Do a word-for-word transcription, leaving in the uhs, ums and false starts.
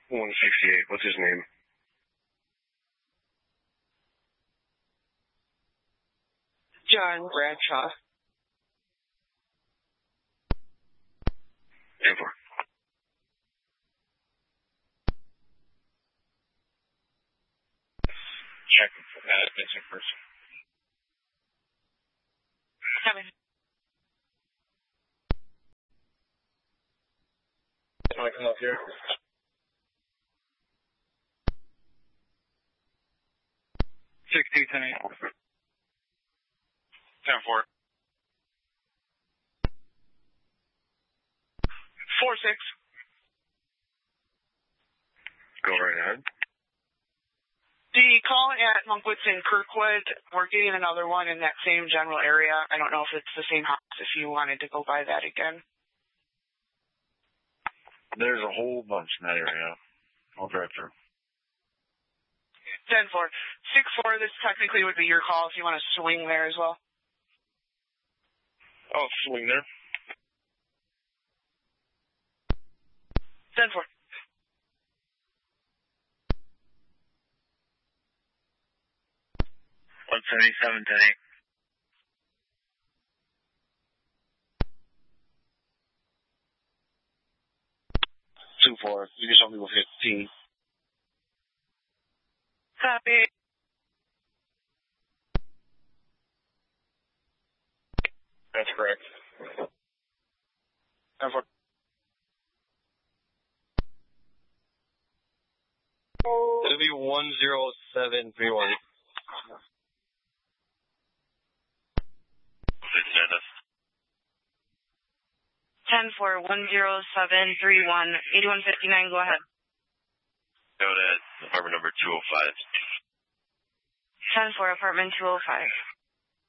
one sixty-eight. What's his name? John Bradshaw. ten four. Check for that missing person. Coming. Can I come up here? Six two ten eight. Ten four. Four six. Go right ahead. The call at Monkwitz and Kirkwood, we're getting another one in that same general area. I don't know if it's the same house, if you wanted to go by that again. There's a whole bunch in that area. I'll drive through. ten four. six four, this technically would be your call if you want to swing there as well. I'll swing there. ten four. one seventy-seven ten eight. two four. You can show me with fifteen. Copy. That's correct. ten four. It'll be one zero seven three one. ten four, one zero seven three one, eighty-one fifty-nine, go ahead. Go to apartment number two oh five. ten four, apartment two oh five.